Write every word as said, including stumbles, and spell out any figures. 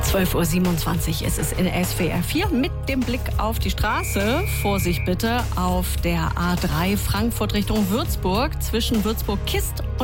zwölf Uhr siebenundzwanzig ist es in S W R vier mit dem Blick auf die Straße. Vorsicht bitte auf der A drei Frankfurt Richtung Würzburg zwischen Würzburg-Kist und